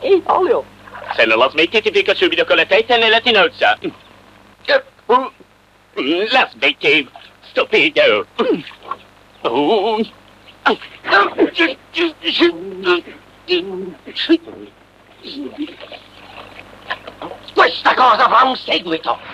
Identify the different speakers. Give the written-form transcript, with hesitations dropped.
Speaker 1: Olio.
Speaker 2: Se non la smetti ti fico subito con le tette nella tinozza. La smetti, stupido.
Speaker 1: Questa cosa fa un seguito.